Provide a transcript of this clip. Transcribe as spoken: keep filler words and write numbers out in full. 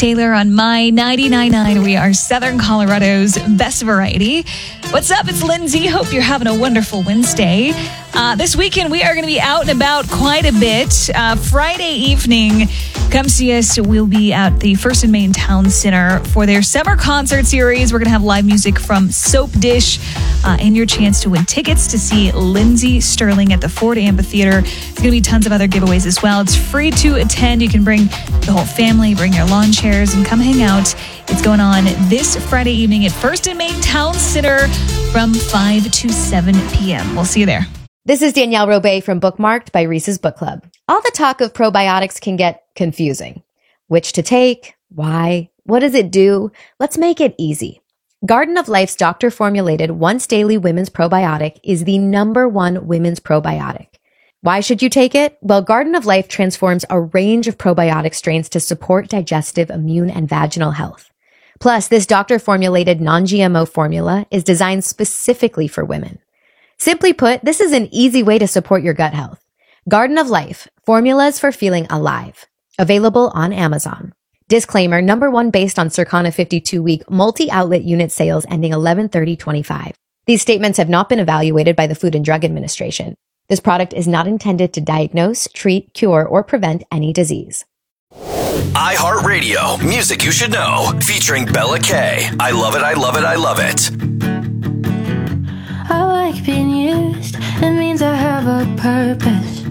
Taylor on My ninety-nine point nine. We are Southern Colorado's best variety. What's up? It's Lindsay. Hope you're having a wonderful Wednesday. Uh, this weekend, we are going to be out and about quite a bit. Uh, Friday evening, come see us. We'll be at the First and Main Town Center for their summer concert series. We're going to have live music from Soap Dish uh, and your chance to win tickets to see Lindsey Stirling at the Ford Amphitheater. There's going to be tons of other giveaways as well. It's free to attend. You can bring the whole family, bring your lawn chairs, and come hang out. It's going on this Friday evening at First and Main Town Center from five to seven p.m. We'll see you there. This is Danielle Robay from Bookmarked by Reese's Book Club. All the talk of probiotics can get confusing. Which to take? Why? What does it do? Let's make it easy. Garden of Life's doctor-formulated once-daily women's probiotic is the number one women's probiotic. Why should you take it? Well, Garden of Life transforms a range of probiotic strains to support digestive, immune, and vaginal health. Plus, this doctor-formulated non-G M O formula is designed specifically for women. Simply put, this is an easy way to support your gut health. Garden of Life, formulas for feeling alive. Available on Amazon. Disclaimer, number one based on Circana fifty-two week multi-outlet unit sales ending eleven thirty twenty-five. These statements have not been evaluated by the Food and Drug Administration. This product is not intended to diagnose, treat, cure, or prevent any disease. iHeartRadio, music you should know, featuring Bella K. I love it, I love it, I love it. I like being used, it means I have a purpose.